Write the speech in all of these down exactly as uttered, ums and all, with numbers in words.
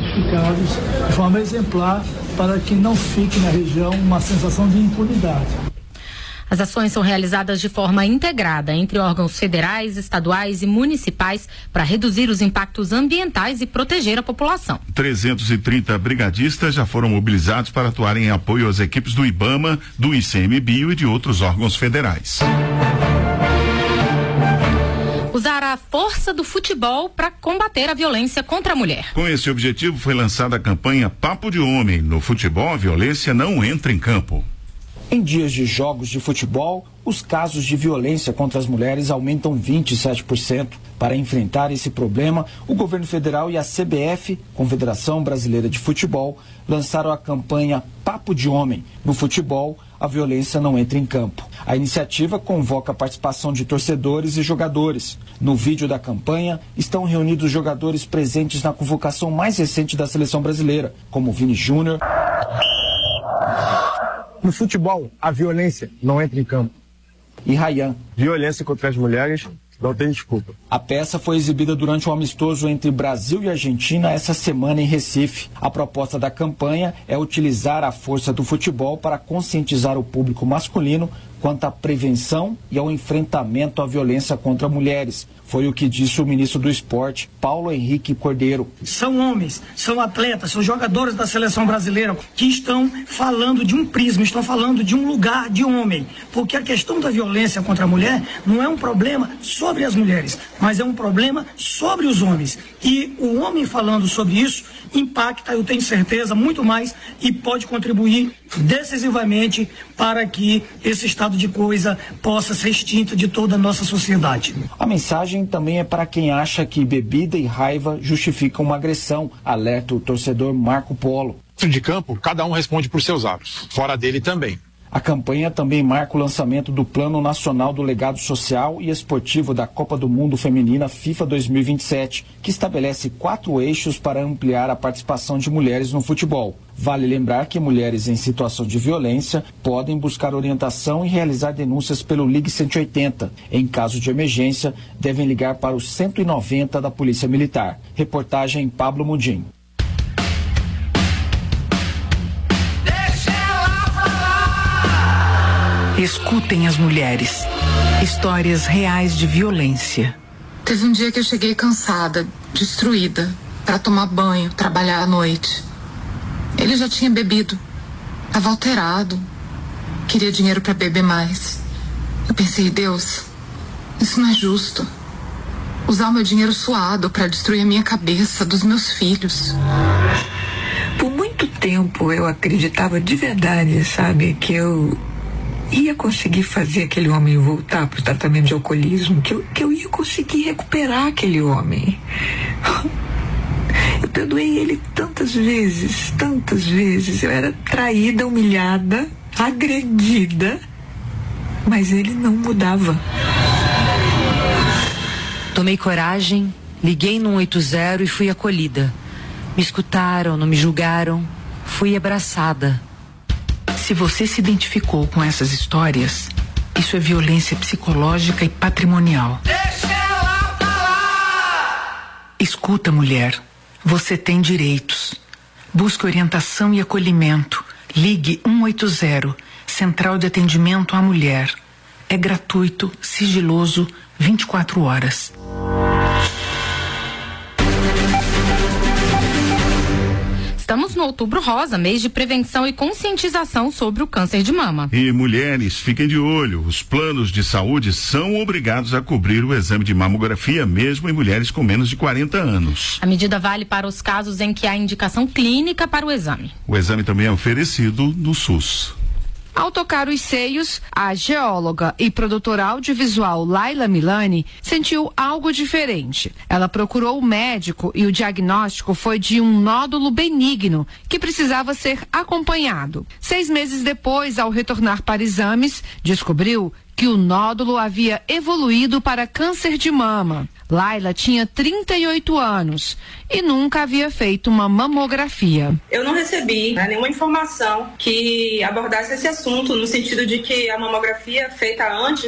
identificados de forma exemplar para que não fique na região uma sensação de impunidade. As ações são realizadas de forma integrada entre órgãos federais, estaduais e municipais para reduzir os impactos ambientais e proteger a população. trezentos e trinta brigadistas já foram mobilizados para atuarem em apoio às equipes do IBAMA, do I C M Bio e de outros órgãos federais. Usar a força do futebol para combater a violência contra a mulher. Com esse objetivo foi lançada a campanha Papo de Homem. No futebol, a violência não entra em campo. Em dias de jogos de futebol, os casos de violência contra as mulheres aumentam vinte e sete por cento. Para enfrentar esse problema, o governo federal e a C B F, Confederação Brasileira de Futebol, lançaram a campanha Papo de Homem. No futebol, a violência não entra em campo. A iniciativa convoca a participação de torcedores e jogadores. No vídeo da campanha, estão reunidos jogadores presentes na convocação mais recente da seleção brasileira, como Vini Júnior. No futebol, a violência não entra em campo. E Ryan. Violência contra as mulheres não tem desculpa. A peça foi exibida durante um amistoso entre Brasil e Argentina essa semana em Recife. A proposta da campanha é utilizar a força do futebol para conscientizar o público masculino quanto à prevenção e ao enfrentamento à violência contra mulheres. Foi o que disse o ministro do Esporte, Paulo Henrique Cordeiro. São homens, são atletas, são jogadores da seleção brasileira que estão falando de um prisma, estão falando de um lugar de homem. Porque a questão da violência contra a mulher não é um problema sobre as mulheres, mas é um problema sobre os homens. E o homem falando sobre isso impacta, eu tenho certeza, muito mais e pode contribuir decisivamente para que esse estado de coisa possa ser extinto de toda a nossa sociedade. A mensagem também é para quem acha que bebida e raiva justificam uma agressão, alerta o torcedor Marco Polo. Dentro de campo, cada um responde por seus atos, fora dele também. A campanha também marca o lançamento do Plano Nacional do Legado Social e Esportivo da Copa do Mundo Feminina FIFA dois mil e vinte e sete, que estabelece quatro eixos para ampliar a participação de mulheres no futebol. Vale lembrar que mulheres em situação de violência podem buscar orientação e realizar denúncias pelo Ligue cento e oitenta. Em caso de emergência, devem ligar para o cento e noventa da Polícia Militar. Reportagem Pablo Mudim. Escutem as mulheres. Histórias reais de violência. Teve um dia que eu cheguei cansada, destruída, para tomar banho, trabalhar à noite. Ele já tinha bebido, estava alterado, queria dinheiro para beber mais. Eu pensei, Deus, isso não é justo. Usar o meu dinheiro suado para destruir a minha cabeça, dos meus filhos. Por muito tempo eu acreditava de verdade, sabe, que eu ia conseguir fazer aquele homem voltar para o tratamento de alcoolismo, que eu, que eu ia conseguir recuperar aquele homem. Eu perdoei ele tantas vezes, tantas vezes. Eu era traída, humilhada, agredida, mas ele não mudava. Tomei coragem, liguei no um oito zero e fui acolhida. Me escutaram, não me julgaram, fui abraçada. Se você se identificou com essas histórias, isso é violência psicológica e patrimonial. Deixa ela falar! Escuta, mulher, você tem direitos. Busque orientação e acolhimento. Ligue um oito zero, Central de Atendimento à Mulher. É gratuito, sigiloso, vinte e quatro horas. Estamos no Outubro Rosa, mês de prevenção e conscientização sobre o câncer de mama. E mulheres, fiquem de olho. Os planos de saúde são obrigados a cobrir o exame de mamografia, mesmo em mulheres com menos de quarenta anos. A medida vale para os casos em que há indicação clínica para o exame. O exame também é oferecido no SUS. Ao tocar os seios, a geóloga e produtora audiovisual Laila Milani sentiu algo diferente. Ela procurou o médico e o diagnóstico foi de um nódulo benigno que precisava ser acompanhado. Seis meses depois, ao retornar para exames, descobriu que o nódulo havia evoluído para câncer de mama. Laila tinha trinta e oito anos e nunca havia feito uma mamografia. Eu não recebi, né, nenhuma informação que abordasse esse assunto, no sentido de que a mamografia feita antes, né,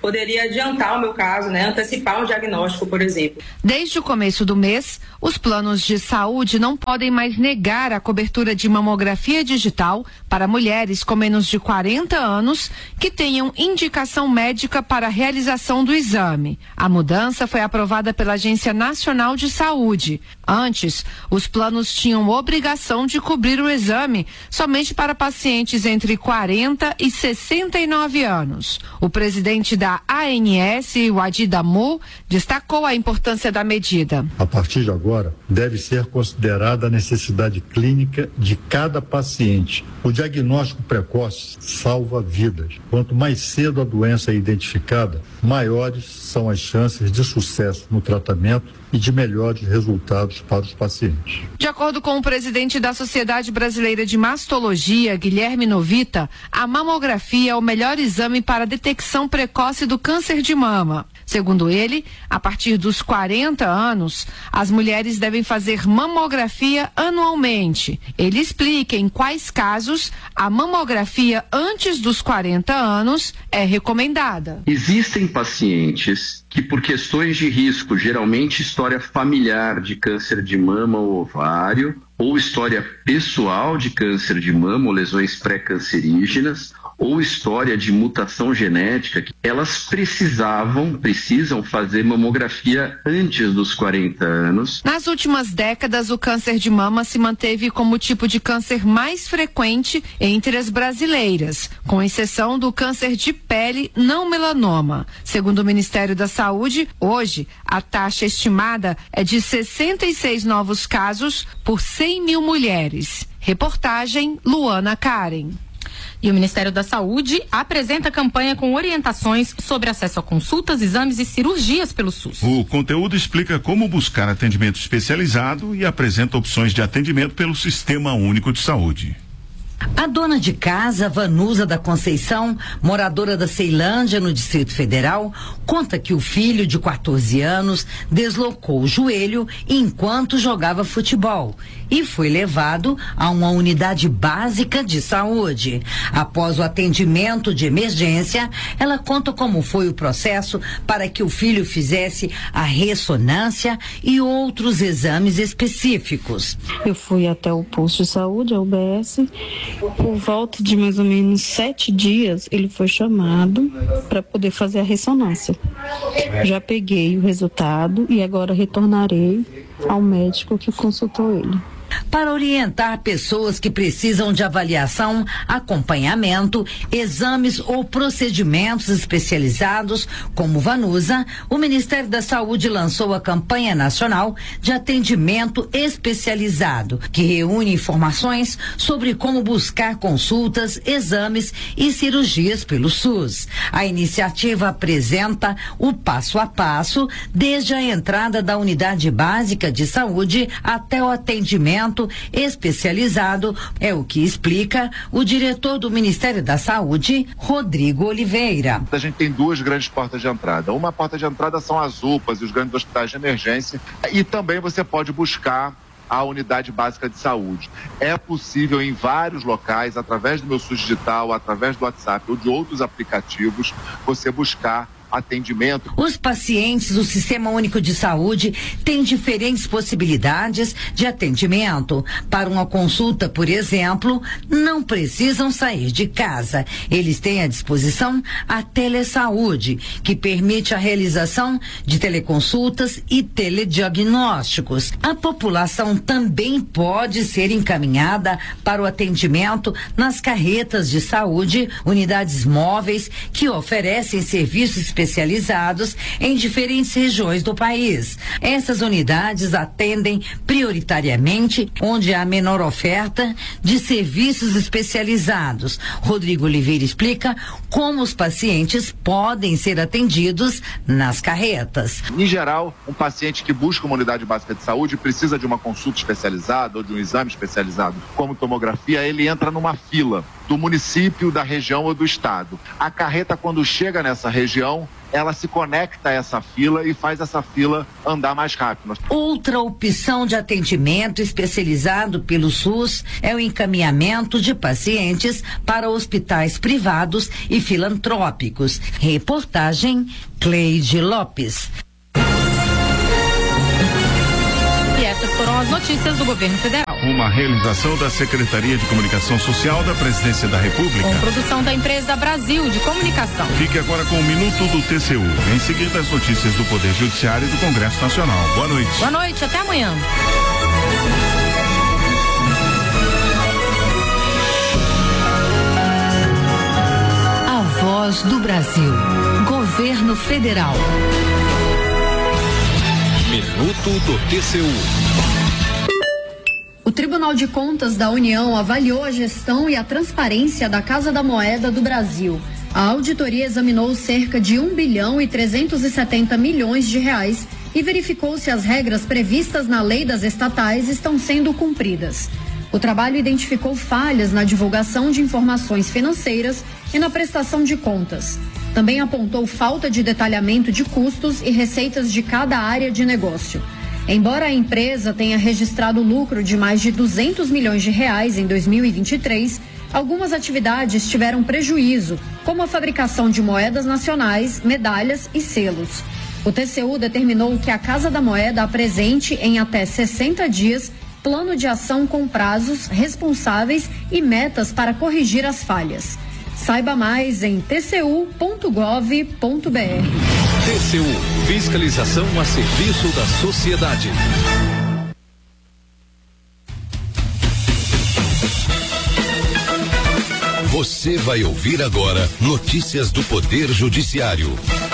poderia adiantar o meu caso, né? Antecipar um diagnóstico, por exemplo. Desde o começo do mês, os planos de saúde não podem mais negar a cobertura de mamografia digital para mulheres com menos de quarenta anos que tenham indicação médica para a realização do exame. A mudança foi aprovada pela Agência Nacional de Saúde. Antes, os planos tinham obrigação de cobrir o exame somente para pacientes entre quarenta e sessenta e nove anos. O presidente da A N S, o Adi Damu, destacou a importância da medida. A partir de agora, deve ser considerada a necessidade clínica de cada paciente. O diagnóstico precoce salva vidas. Quanto mais cedo a doença é identificada, maiores são as chances de sucesso no tratamento e de melhores resultados para os pacientes. De acordo com o presidente da Sociedade Brasileira de Mastologia, Guilherme Novita, a mamografia é o melhor exame para a detecção precoce do câncer de mama. Segundo ele, a partir dos quarenta anos, as mulheres devem fazer mamografia anualmente. Ele explica em quais casos a mamografia antes dos quarenta anos é recomendada. Existem pacientes que, por questões de risco, geralmente história familiar de câncer de mama ou ovário, ou história pessoal de câncer de mama ou lesões pré-cancerígenas, ou história de mutação genética, elas precisavam, precisam fazer mamografia antes dos quarenta anos. Nas últimas décadas, o câncer de mama se manteve como o tipo de câncer mais frequente entre as brasileiras, com exceção do câncer de pele não melanoma. Segundo o Ministério da Saúde, hoje, a taxa estimada é de sessenta e seis novos casos por cem mil mulheres. Reportagem Luana Karen. E o Ministério da Saúde apresenta campanha com orientações sobre acesso a consultas, exames e cirurgias pelo SUS. O conteúdo explica como buscar atendimento especializado e apresenta opções de atendimento pelo Sistema Único de Saúde. A dona de casa, Vanusa da Conceição, moradora da Ceilândia, no Distrito Federal, conta que o filho de quatorze anos deslocou o joelho enquanto jogava futebol e foi levado a uma unidade básica de saúde. Após o atendimento de emergência, ela conta como foi o processo para que o filho fizesse a ressonância e outros exames específicos. Eu fui até o posto de saúde, a U B S. Por volta de mais ou menos sete dias, ele foi chamado para poder fazer a ressonância. Já peguei o resultado e agora retornarei ao médico que consultou ele. Para orientar pessoas que precisam de avaliação, acompanhamento, exames ou procedimentos especializados, como Vanusa, o Ministério da Saúde lançou a campanha nacional de atendimento especializado, que reúne informações sobre como buscar consultas, exames e cirurgias pelo SUS. A iniciativa apresenta o passo a passo, desde a entrada da unidade básica de saúde até o atendimento especializado, é o que explica o diretor do Ministério da Saúde, Rodrigo Oliveira. A gente tem duas grandes portas de entrada. Uma porta de entrada são as U P As e os grandes hospitais de emergência, e também você pode buscar a unidade básica de saúde. É possível em vários locais, através do Meu SUS Digital, através do WhatsApp ou de outros aplicativos, você buscar atendimento. Os pacientes do Sistema Único de Saúde têm diferentes possibilidades de atendimento. Para uma consulta, por exemplo, não precisam sair de casa. Eles têm à disposição a Telesaúde, que permite a realização de teleconsultas e telediagnósticos. A população também pode ser encaminhada para o atendimento nas carretas de saúde, unidades móveis que oferecem serviços especializados especializados em diferentes regiões do país. Essas unidades atendem prioritariamente onde há menor oferta de serviços especializados. Rodrigo Oliveira explica como os pacientes podem ser atendidos nas carretas. Em geral, um paciente que busca uma unidade básica de saúde precisa de uma consulta especializada ou de um exame especializado, como tomografia, ele entra numa fila do município, da região ou do estado. A carreta, quando chega nessa região, Então, ela se conecta a essa fila e faz essa fila andar mais rápido. Outra opção de atendimento especializado pelo SUS é o encaminhamento de pacientes para hospitais privados e filantrópicos. Reportagem Cleide Lopes. E essas foram as notícias do governo federal. Uma realização da Secretaria de Comunicação Social da Presidência da República. Com produção da empresa Brasil de Comunicação. Fique agora com o Minuto do T C U. Em seguida, as notícias do Poder Judiciário e do Congresso Nacional. Boa noite. Boa noite, até amanhã. A Voz do Brasil. Governo Federal. Minuto do T C U. O Tribunal de Contas da União avaliou a gestão e a transparência da Casa da Moeda do Brasil. A auditoria examinou cerca de um bilhão e trezentos e setenta milhões de reais e verificou se as regras previstas na lei das estatais estão sendo cumpridas. O trabalho identificou falhas na divulgação de informações financeiras e na prestação de contas. Também apontou falta de detalhamento de custos e receitas de cada área de negócio. Embora a empresa tenha registrado lucro de mais de duzentos milhões de reais em dois mil e vinte e três, algumas atividades tiveram prejuízo, como a fabricação de moedas nacionais, medalhas e selos. O T C U determinou que a Casa da Moeda apresente em até sessenta dias plano de ação com prazos, responsáveis e metas para corrigir as falhas. Saiba mais em t c u ponto gov ponto b r. T C U, fiscalização a serviço da sociedade. Você vai ouvir agora notícias do Poder Judiciário.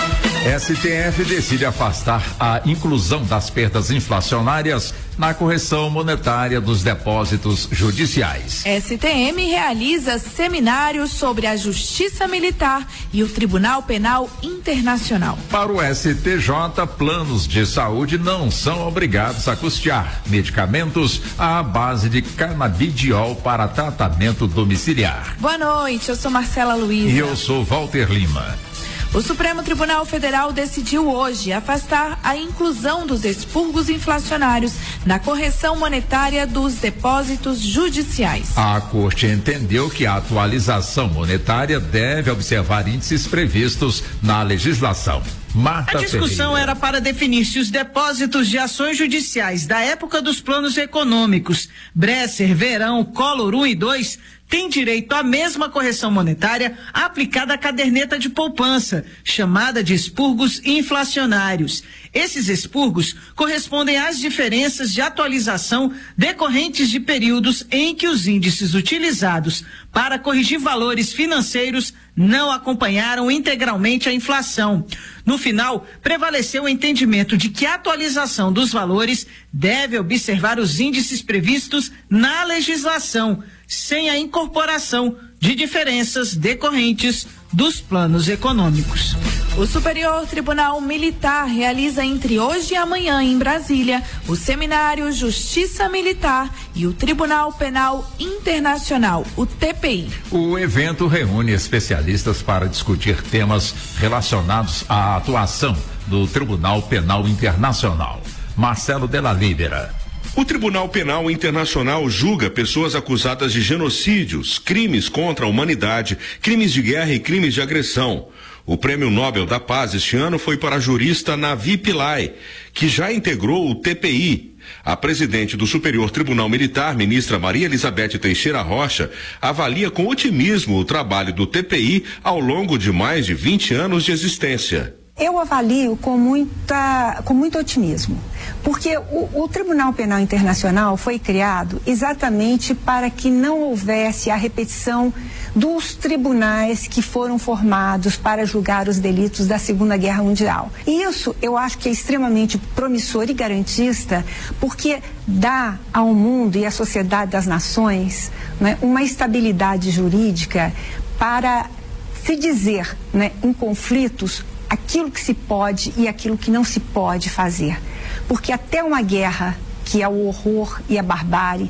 S T F decide afastar a inclusão das perdas inflacionárias na correção monetária dos depósitos judiciais. S T M realiza seminários sobre a Justiça Militar e o Tribunal Penal Internacional. Para o S T J, planos de saúde não são obrigados a custear medicamentos à base de canabidiol para tratamento domiciliar. Boa noite, eu sou Marcela Luiza. E eu sou Walter Lima. O Supremo Tribunal Federal decidiu hoje afastar a inclusão dos expurgos inflacionários na correção monetária dos depósitos judiciais. A Corte entendeu que a atualização monetária deve observar índices previstos na legislação. Marta a discussão Ferreira. era para definir se os depósitos de ações judiciais da época dos planos econômicos Bresser, Verão, Collor um e dois têm direito à mesma correção monetária aplicada à caderneta de poupança, chamada de expurgos inflacionários. Esses expurgos correspondem às diferenças de atualização decorrentes de períodos em que os índices utilizados para corrigir valores financeiros não acompanharam integralmente a inflação. No final, prevaleceu o entendimento de que a atualização dos valores deve observar os índices previstos na legislação, sem a incorporação de diferenças decorrentes dos planos econômicos. O Superior Tribunal Militar realiza entre hoje e amanhã em Brasília o seminário Justiça Militar e o Tribunal Penal Internacional, o T P I. O evento reúne especialistas para discutir temas relacionados à atuação do Tribunal Penal Internacional. Marcelo Della Libera. O Tribunal Penal Internacional julga pessoas acusadas de genocídios, crimes contra a humanidade, crimes de guerra e crimes de agressão. O Prêmio Nobel da Paz este ano foi para a jurista Navi Pillay, que já integrou o T P I. A presidente do Superior Tribunal Militar, ministra Maria Elizabeth Teixeira Rocha, avalia com otimismo o trabalho do T P I ao longo de mais de vinte anos de existência. Eu avalio com, muita, com muito otimismo, porque o, o Tribunal Penal Internacional foi criado exatamente para que não houvesse a repetição dos tribunais que foram formados para julgar os delitos da Segunda Guerra Mundial. E isso eu acho que é extremamente promissor e garantista, porque dá ao mundo e à sociedade das nações, né, uma estabilidade jurídica para se dizer, né, em conflitos aquilo que se pode e aquilo que não se pode fazer. Porque até uma guerra, que é o horror e a barbárie,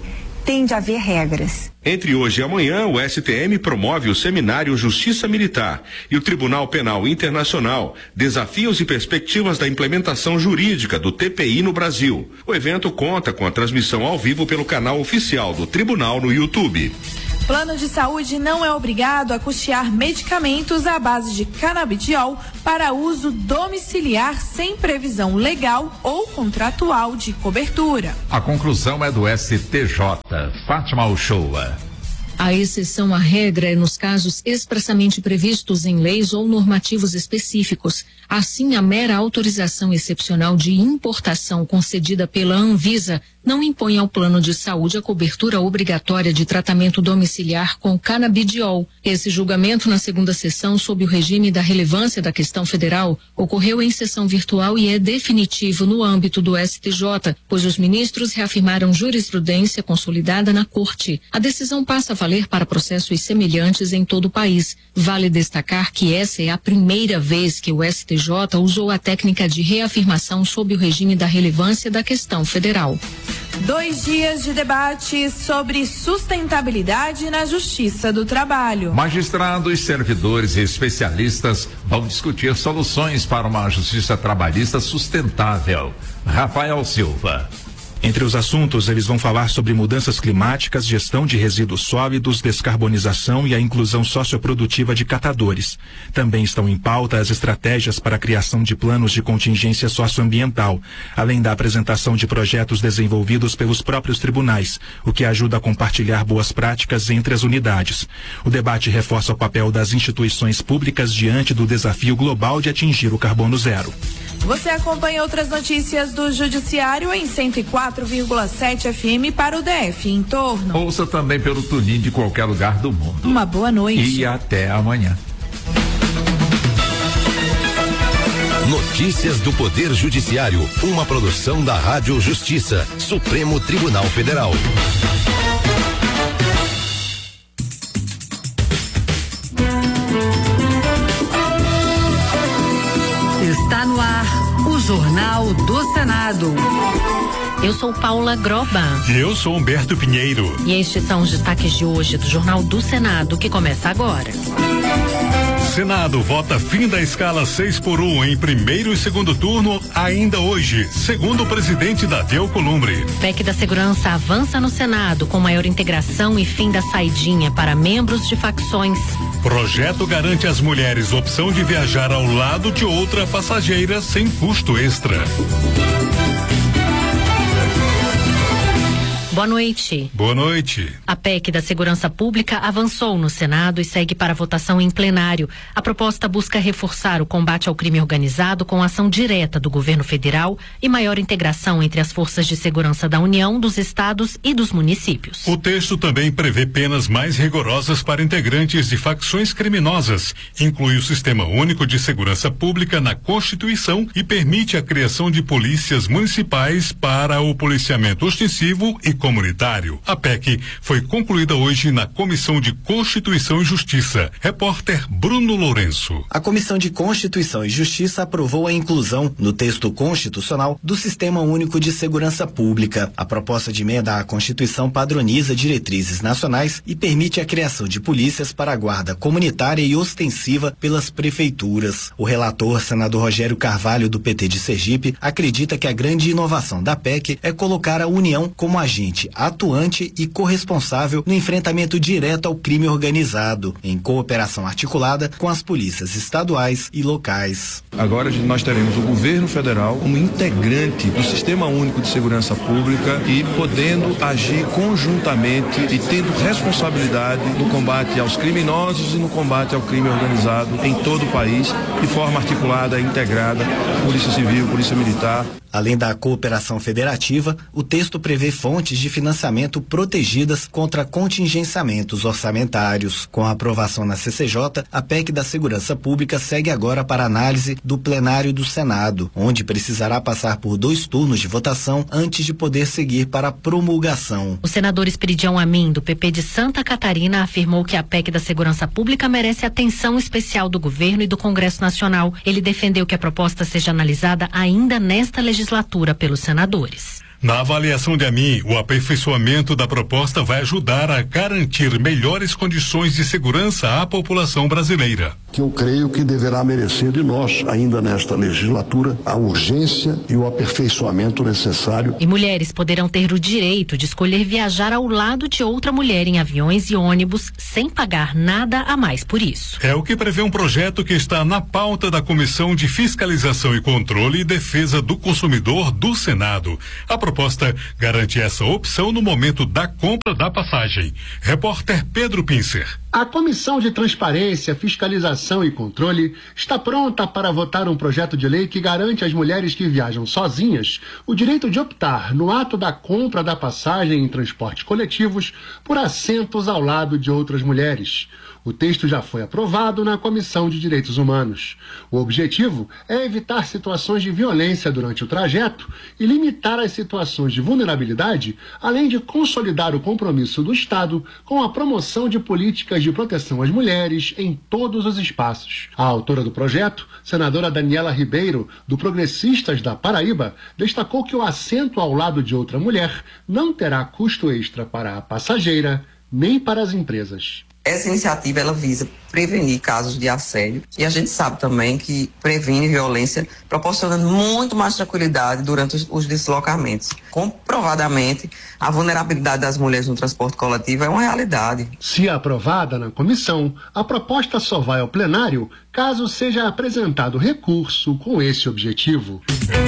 tem de haver regras. Entre hoje e amanhã, o S T M promove o seminário Justiça Militar e o Tribunal Penal Internacional, Desafios e Perspectivas da Implementação Jurídica do T P I no Brasil. O evento conta com a transmissão ao vivo pelo canal oficial do Tribunal no YouTube. Plano de saúde não é obrigado a custear medicamentos à base de canabidiol para uso domiciliar sem previsão legal ou contratual de cobertura. A conclusão é do S T J. Fátima Uchoa. A exceção à regra é nos casos expressamente previstos em leis ou normativos específicos. Assim, a mera autorização excepcional de importação concedida pela Anvisa não impõe ao plano de saúde a cobertura obrigatória de tratamento domiciliar com canabidiol. Esse julgamento na segunda sessão, sob o regime da relevância da questão federal, ocorreu em sessão virtual e é definitivo no âmbito do S T J, pois os ministros reafirmaram jurisprudência consolidada na Corte. A decisão passa a valer para processos semelhantes em todo o país. Vale destacar que essa é a primeira vez que o S T J usou a técnica de reafirmação sob o regime da relevância da questão federal. Dois dias de debate sobre sustentabilidade na Justiça do Trabalho. Magistrados, servidores e especialistas vão discutir soluções para uma justiça trabalhista sustentável. Rafael Silva. Entre os assuntos, eles vão falar sobre mudanças climáticas, gestão de resíduos sólidos, descarbonização e a inclusão socioprodutiva de catadores. Também estão em pauta as estratégias para a criação de planos de contingência socioambiental, além da apresentação de projetos desenvolvidos pelos próprios tribunais, o que ajuda a compartilhar boas práticas entre as unidades. O debate reforça o papel das instituições públicas diante do desafio global de atingir o carbono zero. Você acompanha outras notícias do Judiciário em cento e quatro vírgula sete F M para o D F e em torno. Ouça também pelo TuneIn de qualquer lugar do mundo. Uma boa noite. E até amanhã. Notícias do Poder Judiciário, uma produção da Rádio Justiça, Supremo Tribunal Federal. Está no ar o Jornal do Senado. Eu sou Paula Groba. E eu sou Humberto Pinheiro. E estes são os destaques de hoje do Jornal do Senado, que começa agora. Senado vota fim da escala seis por um em primeiro e segundo turno ainda hoje, segundo o presidente Davi Alcolumbre. P E C da Segurança avança no Senado com maior integração e fim da saidinha para membros de facções. Projeto garante às mulheres opção de viajar ao lado de outra passageira sem custo extra. Boa noite. Boa noite. A P E C da Segurança Pública avançou no Senado e segue para votação em plenário. A proposta busca reforçar o combate ao crime organizado com ação direta do governo federal e maior integração entre as forças de segurança da União, dos estados e dos municípios. O texto também prevê penas mais rigorosas para integrantes de facções criminosas, inclui o Sistema Único de Segurança Pública na Constituição e permite a criação de polícias municipais para o policiamento ostensivo e comunitário. A P E C foi concluída hoje na Comissão de Constituição e Justiça. Repórter Bruno Lourenço. A Comissão de Constituição e Justiça aprovou a inclusão no texto constitucional do Sistema Único de Segurança Pública. A proposta de emenda à Constituição padroniza diretrizes nacionais e permite a criação de polícias para a guarda comunitária e ostensiva pelas prefeituras. O relator, senador Rogério Carvalho, do P T de Sergipe, acredita que a grande inovação da P E C é colocar a União como agente atuante e corresponsável no enfrentamento direto ao crime organizado, em cooperação articulada com as polícias estaduais e locais. Agora nós teremos o governo federal como integrante do Sistema Único de Segurança Pública e podendo agir conjuntamente e tendo responsabilidade no combate aos criminosos e no combate ao crime organizado em todo o país, de forma articulada e integrada, Polícia Civil, Polícia Militar. Além da cooperação federativa, o texto prevê fontes de financiamento protegidas contra contingenciamentos orçamentários. Com a aprovação na C C J, a P E C da Segurança Pública segue agora para análise do plenário do Senado, onde precisará passar por dois turnos de votação antes de poder seguir para a promulgação. O senador Esperidião Amin, do P P de Santa Catarina, afirmou que a P E C da Segurança Pública merece atenção especial do governo e do Congresso Nacional. Ele defendeu que a proposta seja analisada ainda nesta legislatura pelos senadores. Na avaliação de Amin, o aperfeiçoamento da proposta vai ajudar a garantir melhores condições de segurança à população brasileira. Que eu creio que deverá merecer de nós, ainda nesta legislatura, a urgência e o aperfeiçoamento necessário. E mulheres poderão ter o direito de escolher viajar ao lado de outra mulher em aviões e ônibus sem pagar nada a mais por isso. É o que prevê um projeto que está na pauta da Comissão de Fiscalização e Controle e Defesa do Consumidor do Senado. A proposta garante essa opção no momento da compra da passagem. Repórter Pedro Pincer. A Comissão de Transparência, Fiscalização e Controle está pronta para votar um projeto de lei que garante às mulheres que viajam sozinhas o direito de optar, no ato da compra da passagem em transportes coletivos, por assentos ao lado de outras mulheres. O texto já foi aprovado na Comissão de Direitos Humanos. O objetivo é evitar situações de violência durante o trajeto e limitar as situações de vulnerabilidade, além de consolidar o compromisso do Estado com a promoção de políticas de proteção às mulheres em todos os espaços. A autora do projeto, senadora Daniela Ribeiro, do Progressistas da Paraíba, destacou que o assento ao lado de outra mulher não terá custo extra para a passageira nem para as empresas. Essa iniciativa ela visa prevenir casos de assédio e a gente sabe também que previne violência, proporcionando muito mais tranquilidade durante os, os deslocamentos. Comprovadamente, a vulnerabilidade das mulheres no transporte coletivo é uma realidade. Se aprovada na comissão, a proposta só vai ao plenário caso seja apresentado recurso com esse objetivo.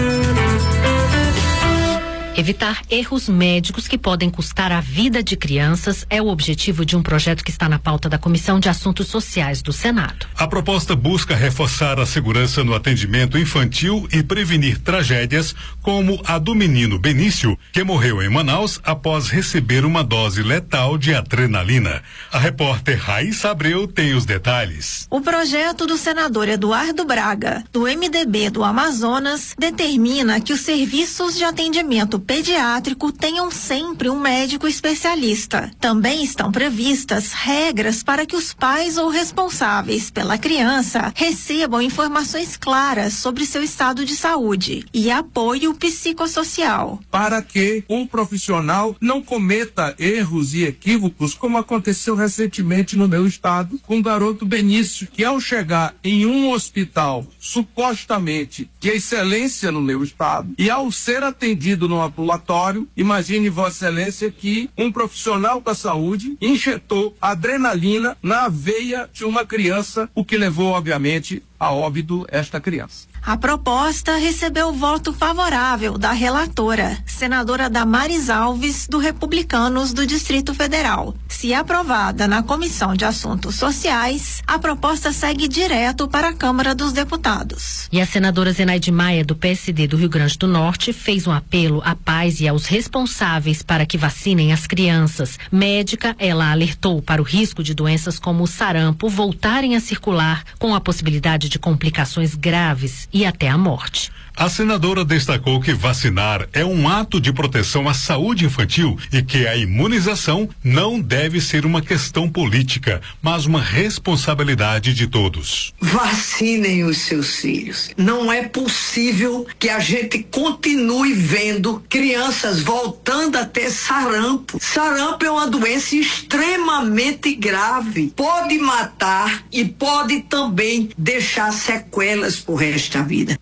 Evitar erros médicos que podem custar a vida de crianças é o objetivo de um projeto que está na pauta da Comissão de Assuntos Sociais do Senado. A proposta busca reforçar a segurança no atendimento infantil e prevenir tragédias como a do menino Benício, que morreu em Manaus após receber uma dose letal de adrenalina. A repórter Raíssa Abreu tem os detalhes. O projeto do senador Eduardo Braga, do M D B do Amazonas, determina que os serviços de atendimento pediátrico tenham sempre um médico especialista. Também estão previstas regras para que os pais ou responsáveis pela criança recebam informações claras sobre seu estado de saúde e apoio psicossocial. Para que um profissional não cometa erros e equívocos, como aconteceu recentemente no meu estado com o garoto Benício, que ao chegar em um hospital supostamente de excelência no meu estado e ao ser atendido no ambulatório, imagine Vossa Excelência que um profissional da saúde injetou adrenalina na veia de uma criança, o que levou, obviamente, a óbito esta criança. A proposta recebeu voto favorável da relatora, senadora Damares Alves, do Republicanos do Distrito Federal. Se aprovada na Comissão de Assuntos Sociais, a proposta segue direto para a Câmara dos Deputados. E a senadora Zenaide Maia, do P S D do Rio Grande do Norte, fez um apelo à paz e aos responsáveis para que vacinem as crianças. Médica, ela alertou para o risco de doenças como o sarampo voltarem a circular, com a possibilidade de complicações graves e até a morte. A senadora destacou que vacinar é um ato de proteção à saúde infantil e que a imunização não deve ser uma questão política, mas uma responsabilidade de todos. Vacinem os seus filhos. Não é possível que a gente continue vendo crianças voltando a ter sarampo. Sarampo é uma doença extremamente grave. Pode matar e pode também deixar sequelas pro resto da vida.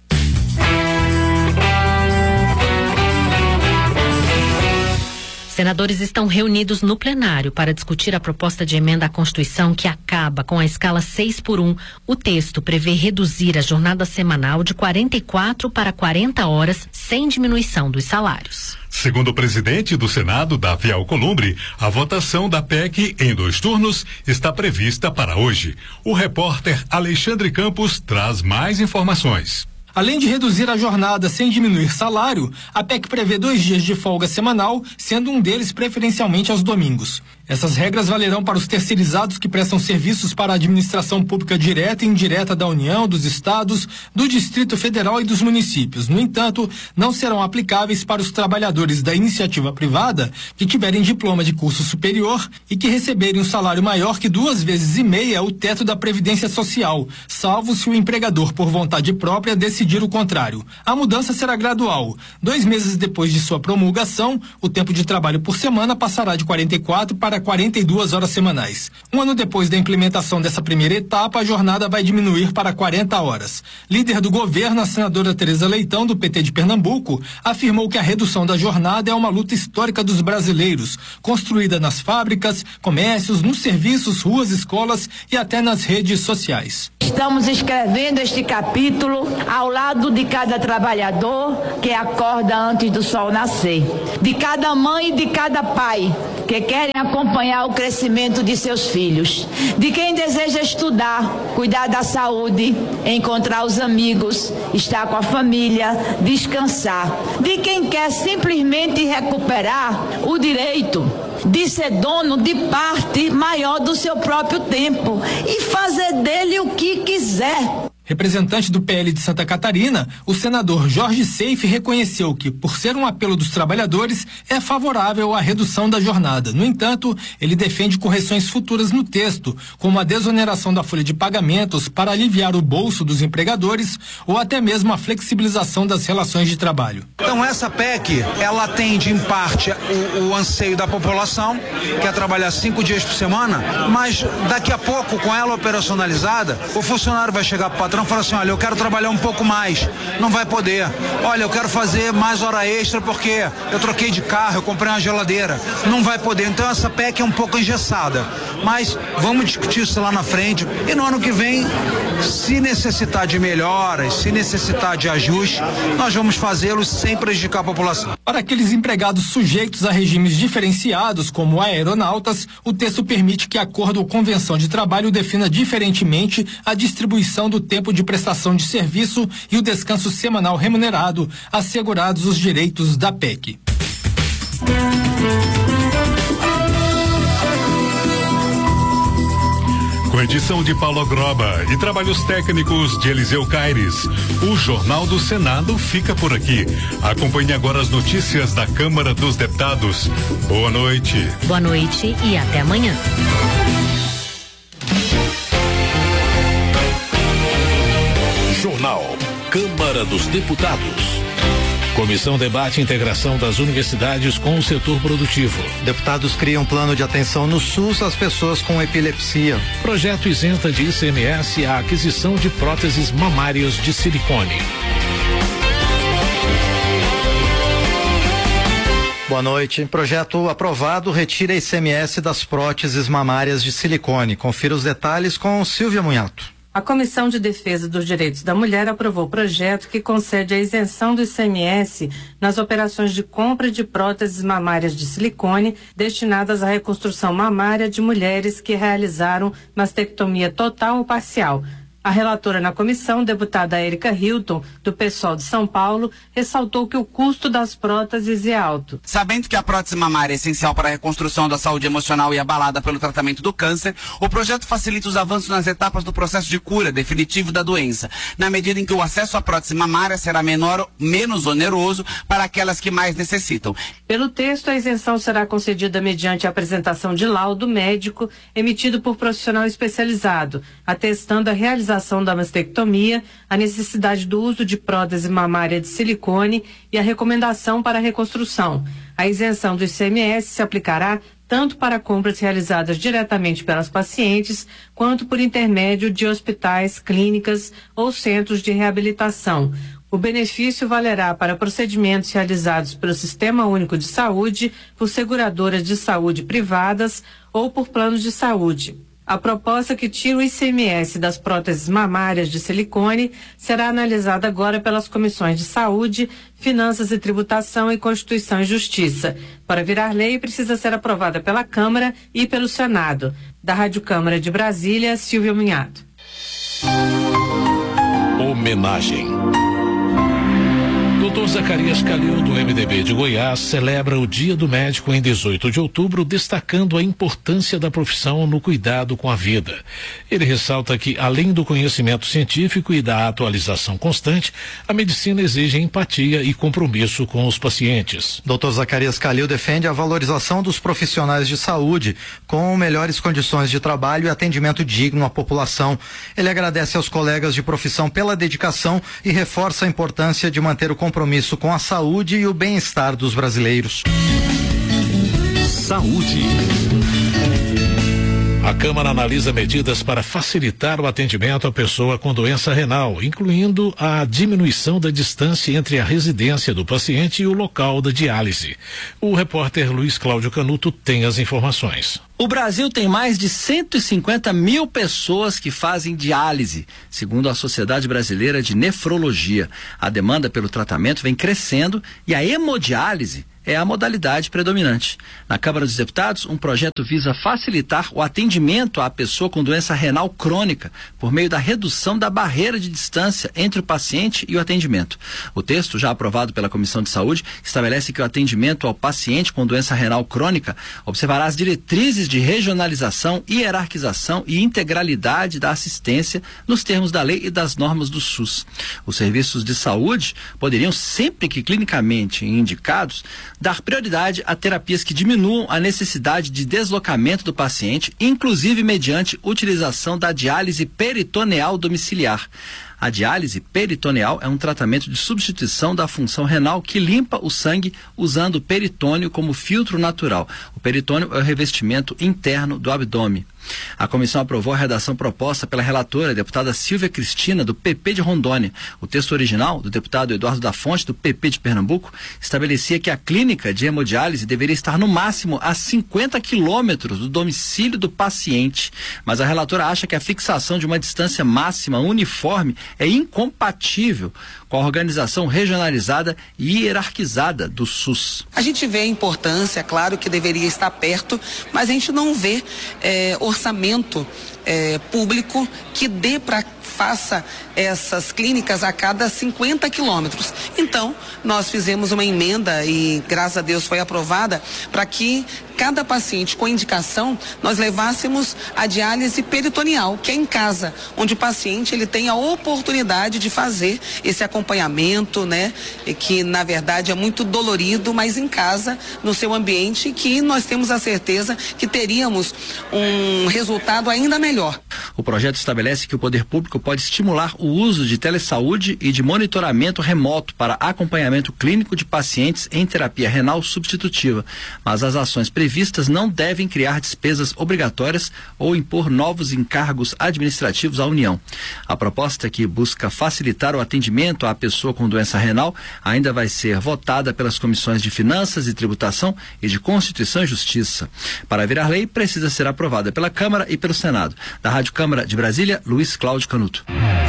Senadores estão reunidos no plenário para discutir a proposta de emenda à Constituição que acaba com a escala seis por um. O texto prevê reduzir a jornada semanal de quarenta e quatro para quarenta horas, sem diminuição dos salários. Segundo o presidente do Senado, Davi Alcolumbre, a votação da P E C em dois turnos está prevista para hoje. O repórter Alexandre Campos traz mais informações. Além de reduzir a jornada sem diminuir salário, a P E C prevê dois dias de folga semanal, sendo um deles preferencialmente aos domingos. Essas regras valerão para os terceirizados que prestam serviços para a administração pública direta e indireta da União, dos estados, do Distrito Federal e dos municípios. No entanto, não serão aplicáveis para os trabalhadores da iniciativa privada que tiverem diploma de curso superior e que receberem um salário maior que duas vezes e meia o teto da Previdência Social, salvo se o empregador, por vontade própria, decidir decidir o contrário. A mudança será gradual. Dois meses depois de sua promulgação, o tempo de trabalho por semana passará de quarenta e quatro para quarenta e duas horas semanais. Um ano depois da implementação dessa primeira etapa, a jornada vai diminuir para quarenta horas. Líder do governo, a senadora Tereza Leitão, do P T de Pernambuco, afirmou que a redução da jornada é uma luta histórica dos brasileiros, construída nas fábricas, comércios, nos serviços, ruas, escolas e até nas redes sociais. Estamos escrevendo este capítulo ao lado de cada trabalhador que acorda antes do sol nascer, de cada mãe e de cada pai que querem acompanhar o crescimento de seus filhos, de quem deseja estudar, cuidar da saúde, encontrar os amigos, estar com a família, descansar, de quem quer simplesmente recuperar o direito de ser dono de parte maior do seu próprio tempo e fazer dele o que quiser. Representante do P L de Santa Catarina, o senador Jorge Seife reconheceu que, por ser um apelo dos trabalhadores, é favorável à redução da jornada. No entanto, ele defende correções futuras no texto, como a desoneração da folha de pagamentos para aliviar o bolso dos empregadores ou até mesmo a flexibilização das relações de trabalho. Então essa P E C, ela atende em parte o, o anseio da população, que é trabalhar cinco dias por semana, mas daqui a pouco, com ela operacionalizada, o funcionário vai chegar para o patrão e falar assim: olha, eu quero trabalhar um pouco mais, não vai poder. Olha, eu quero fazer mais hora extra porque eu troquei de carro, eu comprei uma geladeira, não vai poder. Então essa P E C é um pouco engessada, mas vamos discutir isso lá na frente e no ano que vem, se necessitar de melhoras, se necessitar de ajuste, nós vamos fazê-los sem prejudicar a população. Para aqueles empregados sujeitos a regimes diferenciados, como aeronautas, o texto permite que acordo ou convenção de trabalho defina diferentemente a distribuição do tempo de prestação de serviço e o descanso semanal remunerado, assegurados os direitos da P E C. Com edição de Paulo Groba e trabalhos técnicos de Eliseu Caires, o Jornal do Senado fica por aqui. Acompanhe agora as notícias da Câmara dos Deputados. Boa noite. Boa noite e até amanhã. Jornal Câmara dos Deputados. Comissão debate a integração das universidades com o setor produtivo. Deputados criam plano de atenção no SUS às pessoas com epilepsia. Projeto isenta de I C M S a aquisição de próteses mamárias de silicone. Boa noite. Projeto aprovado retira I C M S das próteses mamárias de silicone. Confira os detalhes com Silvia Munhato. A Comissão de Defesa dos Direitos da Mulher aprovou o projeto que concede a isenção do I C M S nas operações de compra de próteses mamárias de silicone destinadas à reconstrução mamária de mulheres que realizaram mastectomia total ou parcial. A relatora na comissão, deputada Érica Hilton, do PSOL de São Paulo, ressaltou que o custo das próteses é alto. Sabendo que a prótese mamária é essencial para a reconstrução da saúde emocional e abalada pelo tratamento do câncer, o projeto facilita os avanços nas etapas do processo de cura definitivo da doença, na medida em que o acesso à prótese mamária será menor, menos oneroso para aquelas que mais necessitam. Pelo texto, a isenção será concedida mediante a apresentação de laudo médico emitido por profissional especializado, atestando a realização da mastectomia, a necessidade do uso de prótese mamária de silicone e a recomendação para a reconstrução. A isenção do I C M S se aplicará tanto para compras realizadas diretamente pelas pacientes, quanto por intermédio de hospitais, clínicas ou centros de reabilitação. O benefício valerá para procedimentos realizados pelo Sistema Único de Saúde, por seguradoras de saúde privadas ou por planos de saúde. A proposta que tira o I C M S das próteses mamárias de silicone será analisada agora pelas comissões de Saúde, Finanças e Tributação e Constituição e Justiça. Para virar lei, precisa ser aprovada pela Câmara e pelo Senado. Da Rádio Câmara de Brasília, Silvia Munhato. Homenagem. doutor Zacarias Calil, do M D B de Goiás, celebra o Dia do Médico em dezoito de outubro, destacando a importância da profissão no cuidado com a vida. Ele ressalta que, além do conhecimento científico e da atualização constante, a medicina exige empatia e compromisso com os pacientes. doutor Zacarias Calil defende a valorização dos profissionais de saúde, com melhores condições de trabalho e atendimento digno à população. Ele agradece aos colegas de profissão pela dedicação e reforça a importância de manter o compromisso com a saúde e o bem-estar dos brasileiros. Saúde. A Câmara analisa medidas para facilitar o atendimento à pessoa com doença renal, incluindo a diminuição da distância entre a residência do paciente e o local da diálise. O repórter Luiz Cláudio Canuto tem as informações. O Brasil tem mais de cento e cinquenta mil pessoas que fazem diálise, segundo a Sociedade Brasileira de Nefrologia. A demanda pelo tratamento vem crescendo e a hemodiálise é a modalidade predominante. Na Câmara dos Deputados, um projeto visa facilitar o atendimento à pessoa com doença renal crônica por meio da redução da barreira de distância entre o paciente e o atendimento. O texto, já aprovado pela Comissão de Saúde, estabelece que o atendimento ao paciente com doença renal crônica observará as diretrizes de regionalização, hierarquização e integralidade da assistência nos termos da lei e das normas do SUS. Os serviços de saúde poderiam, sempre que clinicamente indicados, dar prioridade a terapias que diminuam a necessidade de deslocamento do paciente, inclusive mediante utilização da diálise peritoneal domiciliar. A diálise peritoneal é um tratamento de substituição da função renal que limpa o sangue usando o peritônio como filtro natural. O peritônio é o revestimento interno do abdômen. A comissão aprovou a redação proposta pela relatora, a deputada Silvia Cristina, do P P de Rondônia. O texto original, do deputado Eduardo da Fonte, do P P de Pernambuco, estabelecia que a clínica de hemodiálise deveria estar no máximo a cinquenta quilômetros do domicílio do paciente. Mas a relatora acha que a fixação de uma distância máxima uniforme é incompatível com a organização regionalizada e hierarquizada do SUS. A gente vê a importância, claro que deveria estar perto, mas a gente não vê é, orçamento é, público que dê para faça essas clínicas a cada cinquenta quilômetros. Então, nós fizemos uma emenda e, graças a Deus, foi aprovada para que cada paciente com indicação nós levássemos a diálise peritoneal, que é em casa, onde o paciente ele tem a oportunidade de fazer esse acompanhamento, né? E que na verdade é muito dolorido, mas em casa, no seu ambiente, que nós temos a certeza que teríamos um resultado ainda melhor. O projeto estabelece que o poder público pode estimular o uso de telesaúde e de monitoramento remoto para acompanhamento clínico de pacientes em terapia renal substitutiva, mas as ações previstas não devem criar despesas obrigatórias ou impor novos encargos administrativos à União. A proposta, que busca facilitar o atendimento à pessoa com doença renal, ainda vai ser votada pelas comissões de Finanças e Tributação e de Constituição e Justiça. Para virar lei, precisa ser aprovada pela Câmara e pelo Senado. Da Rádio Câmara de Brasília, Luiz Cláudio Canuto.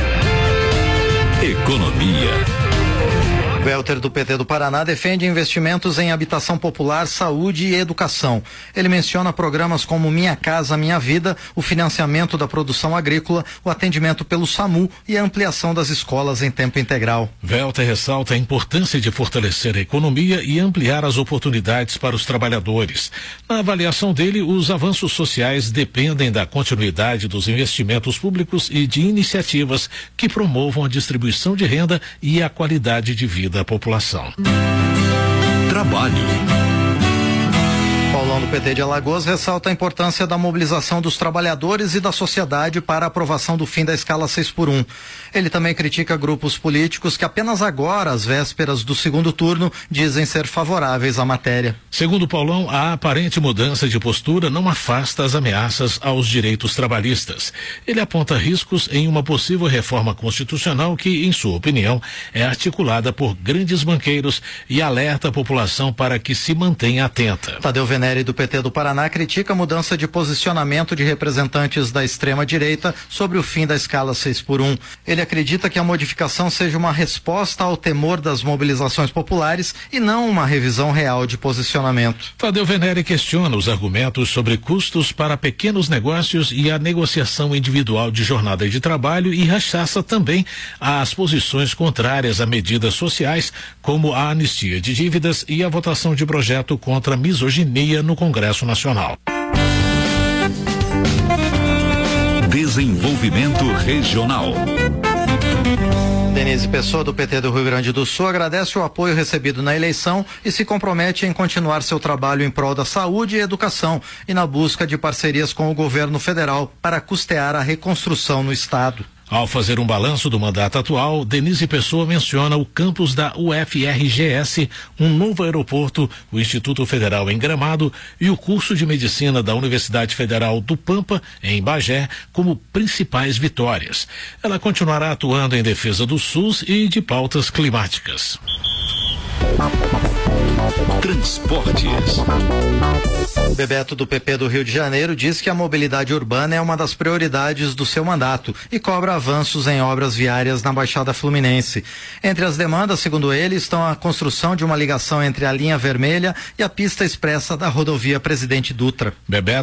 Economia. Welter, do P T do Paraná, defende investimentos em habitação popular, saúde e educação. Ele menciona programas como Minha Casa Minha Vida, o financiamento da produção agrícola, o atendimento pelo SAMU e a ampliação das escolas em tempo integral. Welter ressalta a importância de fortalecer a economia e ampliar as oportunidades para os trabalhadores. Na avaliação dele, os avanços sociais dependem da continuidade dos investimentos públicos e de iniciativas que promovam a distribuição de renda e a qualidade de vida da população. Trabalho. Paulão, do P T de Alagoas, ressalta a importância da mobilização dos trabalhadores e da sociedade para a aprovação do fim da escala seis por um. Ele também critica grupos políticos que apenas agora, às vésperas do segundo turno, dizem ser favoráveis à matéria. Segundo Paulão, a aparente mudança de postura não afasta as ameaças aos direitos trabalhistas. Ele aponta riscos em uma possível reforma constitucional que, em sua opinião, é articulada por grandes banqueiros e alerta a população para que se mantenha atenta. Tadeu Venere, do do P T do Paraná critica a mudança de posicionamento de representantes da extrema-direita sobre o fim da escala seis por um. Ele acredita que a modificação seja uma resposta ao temor das mobilizações populares e não uma revisão real de posicionamento. Tadeu Venere questiona os argumentos sobre custos para pequenos negócios e a negociação individual de jornada de trabalho e rechaça também as posições contrárias a medidas sociais, como a anistia de dívidas e a votação de projeto contra a misoginia no Congresso Nacional. Desenvolvimento Regional. Denise Pessoa, do P T do Rio Grande do Sul, agradece o apoio recebido na eleição e se compromete em continuar seu trabalho em prol da saúde e educação e na busca de parcerias com o governo federal para custear a reconstrução no estado. Ao fazer um balanço do mandato atual, Denise Pessoa menciona o campus da U F R G S, um novo aeroporto, o Instituto Federal em Gramado e o curso de medicina da Universidade Federal do Pampa, em Bagé, como principais vitórias. Ela continuará atuando em defesa do SUS e de pautas climáticas. Transportes. Bebeto, do P P do Rio de Janeiro, diz que a mobilidade urbana é uma das prioridades do seu mandato e cobra avanços em obras viárias na Baixada Fluminense. Entre as demandas, segundo ele, estão a construção de uma ligação entre a linha vermelha e a pista expressa da rodovia Presidente Dutra. Bebeto